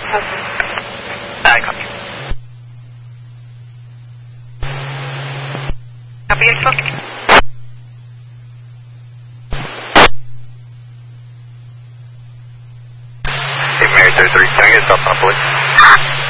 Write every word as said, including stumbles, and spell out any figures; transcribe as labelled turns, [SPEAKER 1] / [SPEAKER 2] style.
[SPEAKER 1] Okay.
[SPEAKER 2] I copy. Copy info.
[SPEAKER 3] Hey, Mary thirty-three, can I get a stop on, please?